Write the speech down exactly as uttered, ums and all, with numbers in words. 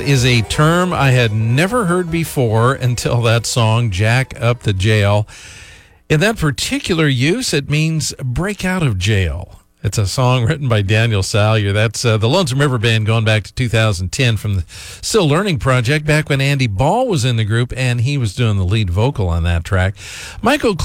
That is a term I had never heard before until that song, Jack Up the Jail. In that particular use, it means break out of jail. It's a song written by Daniel Salyer. That's uh, the Lonesome River Band going back to two thousand ten from the Still Learning Project, back when Andy Ball was in the group, and he was doing the lead vocal on that track. Michael